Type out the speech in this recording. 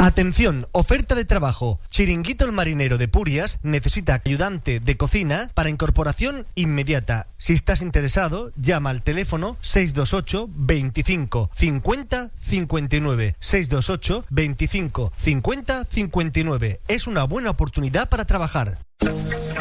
Atención, oferta de trabajo. Chiringuito El Marinero de Purias necesita ayudante de cocina para incorporación inmediata. Si estás interesado, llama al teléfono 628 25 50 59. 628 25 50 59. Es una buena oportunidad para trabajar.